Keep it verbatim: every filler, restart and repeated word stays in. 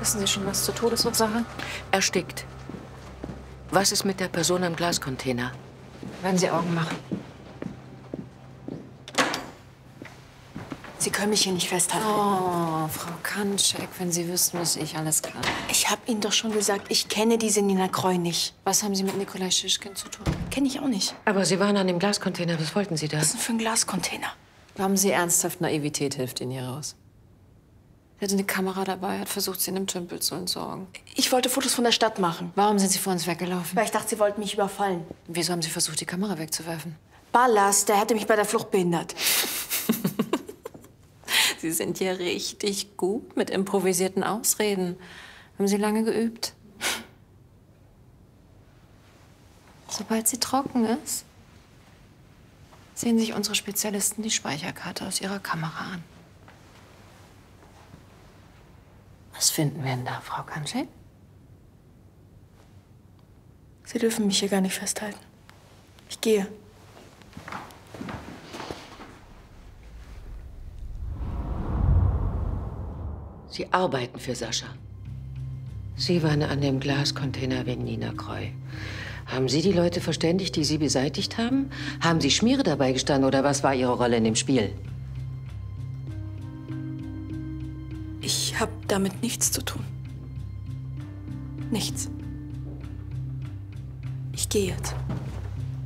Wissen Sie schon was zur Todesursache? Erstickt. Was ist mit der Person im Glascontainer? Werden Sie Augen machen. Sie können mich hier nicht festhalten. Oh, Frau Kantschek, wenn Sie wüssten, was ich alles kann. Ich habe Ihnen doch schon gesagt, ich kenne diese Nina Kreu nicht. Was haben Sie mit Nikolai Schischkin zu tun? Kenne ich auch nicht. Aber Sie waren an dem Glascontainer. Was wollten Sie da? Was ist denn für ein Glascontainer? Glauben Sie ernsthaft, Naivität hilft Ihnen hier raus? Er hatte eine Kamera dabei, hat versucht, sie in einem Tümpel zu entsorgen. Ich wollte Fotos von der Stadt machen. Warum sind Sie vor uns weggelaufen? Weil ich dachte, Sie wollten mich überfallen. Wieso haben Sie versucht, die Kamera wegzuwerfen? Ballas, der hätte mich bei der Flucht behindert. Sie sind ja richtig gut mit improvisierten Ausreden. Haben Sie lange geübt? Sobald sie trocken ist, sehen sich unsere Spezialisten die Speicherkarte aus ihrer Kamera an. Was finden wir denn da, Frau Kantschek? Sie dürfen mich hier gar nicht festhalten. Ich gehe. Sie arbeiten für Sascha. Sie waren an dem Glascontainer wegen Nina Kreu. Haben Sie die Leute verständigt, die Sie beseitigt haben? Haben Sie Schmiere dabei gestanden oder was war Ihre Rolle in dem Spiel? Ich habe damit nichts zu tun. Nichts. Ich gehe jetzt.